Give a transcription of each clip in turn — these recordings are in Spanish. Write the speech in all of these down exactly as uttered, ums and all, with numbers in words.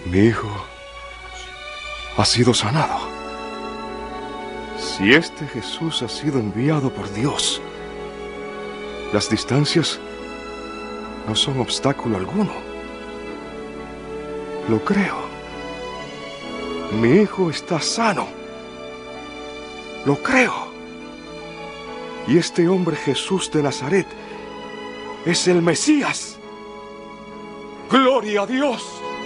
Mi hijo ha sido sanado. Si este Jesús ha sido enviado por Dios, las distancias no son obstáculo alguno. Lo creo. Mi hijo está sano. Lo creo. Y este hombre Jesús de Nazaret es el Mesías. ¡Gloria a Dios!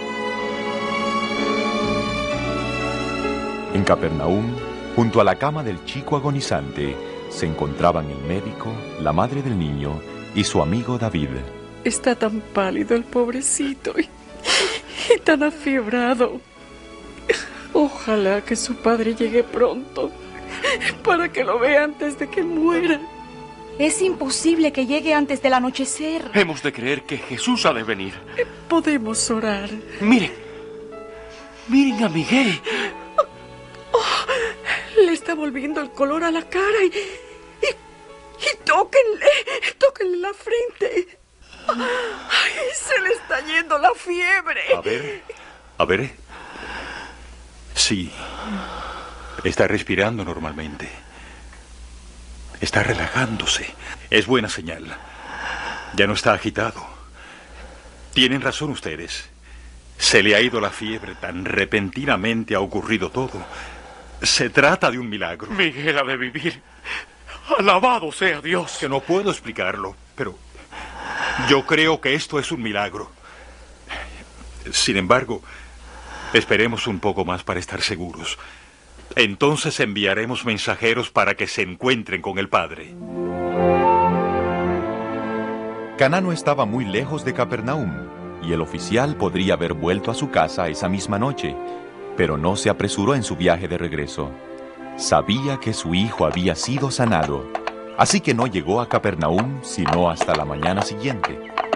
En Capernaum, junto a la cama del chico agonizante, se encontraban el médico, la madre del niño y su amigo David. Está tan pálido el pobrecito y, y tan afiebrado. Ojalá que su padre llegue pronto para que lo vea antes de que muera. Es imposible que llegue antes del anochecer. Hemos de creer que Jesús ha de venir. Podemos orar. Miren, miren a Miguel. Oh, le está volviendo el color a la cara y, y, y tóquenle, tóquenle la frente. Ay, se le está yendo la fiebre. A ver, a ver. Sí, está respirando normalmente. Está relajándose. Es buena señal. Ya no está agitado. Tienen razón ustedes. Se le ha ido la fiebre, tan repentinamente ha ocurrido todo. Se trata de un milagro. Miguel ha de vivir. Alabado sea Dios. Que no puedo explicarlo, pero yo creo que esto es un milagro. Sin embargo, esperemos un poco más para estar seguros. Entonces enviaremos mensajeros para que se encuentren con el Padre. Caná no estaba muy lejos de Capernaum, y el oficial podría haber vuelto a su casa esa misma noche, pero no se apresuró en su viaje de regreso. Sabía que su hijo había sido sanado, así que no llegó a Capernaum sino hasta la mañana siguiente.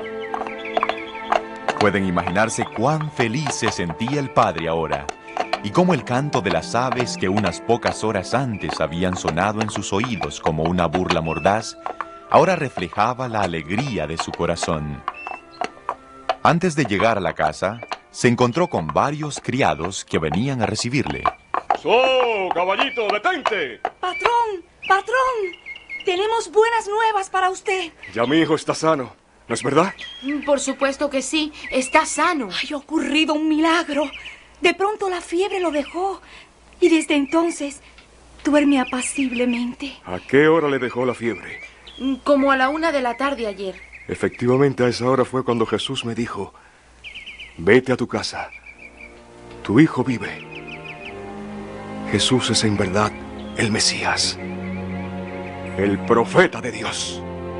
Pueden imaginarse cuán feliz se sentía el padre ahora, y cómo el canto de las aves que unas pocas horas antes habían sonado en sus oídos como una burla mordaz, ahora reflejaba la alegría de su corazón. Antes de llegar a la casa, se encontró con varios criados que venían a recibirle. ¡So, caballito, detente! Patrón, patrón, tenemos buenas nuevas para usted. Ya mi hijo está sano, ¿no es verdad? Por supuesto que sí, está sano. Ay, ha ocurrido un milagro. De pronto la fiebre lo dejó y desde entonces duerme apaciblemente. ¿A qué hora le dejó la fiebre? Como a la una de la tarde ayer. Efectivamente, a esa hora fue cuando Jesús me dijo: vete a tu casa, tu hijo vive. Jesús es en verdad el Mesías, el profeta de Dios.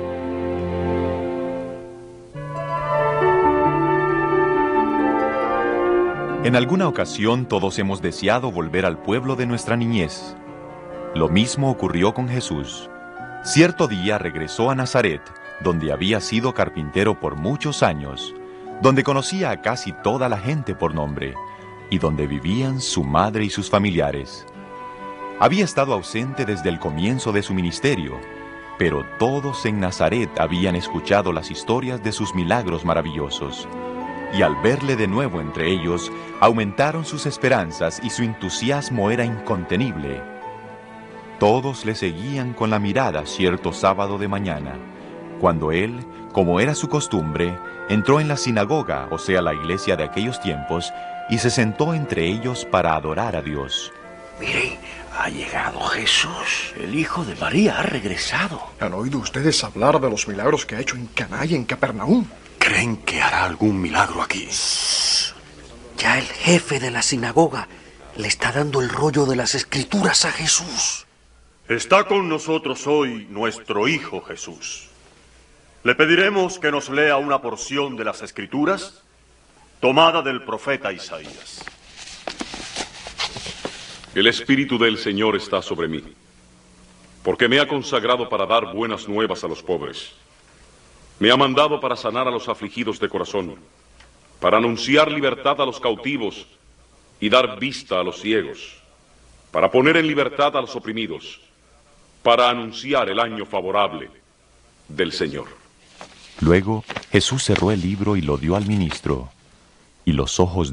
En alguna ocasión todos hemos deseado volver al pueblo de nuestra niñez. Lo mismo ocurrió con Jesús. Cierto día regresó a Nazaret, donde había sido carpintero por muchos años, donde conocía a casi toda la gente por nombre, y donde vivían su madre y sus familiares. Había estado ausente desde el comienzo de su ministerio, pero todos en Nazaret habían escuchado las historias de sus milagros maravillosos. Y al verle de nuevo entre ellos, aumentaron sus esperanzas y su entusiasmo era incontenible. Todos le seguían con la mirada cierto sábado de mañana, cuando él, como era su costumbre, entró en la sinagoga, o sea, la iglesia de aquellos tiempos, y se sentó entre ellos para adorar a Dios. Miren, ha llegado Jesús. El hijo de María ha regresado. ¿Han oído ustedes hablar de los milagros que ha hecho en Caná y en Capernaum? ¿Creen que hará algún milagro aquí? Ya el jefe de la sinagoga le está dando el rollo de las Escrituras a Jesús. Está con nosotros hoy nuestro hijo Jesús. Le pediremos que nos lea una porción de las Escrituras tomada del profeta Isaías. El Espíritu del Señor está sobre mí, porque me ha consagrado para dar buenas nuevas a los pobres. Me ha mandado para sanar a los afligidos de corazón, para anunciar libertad a los cautivos y dar vista a los ciegos, para poner en libertad a los oprimidos, para anunciar el año favorable del Señor. Luego, Jesús cerró el libro y lo dio al ministro, y los ojos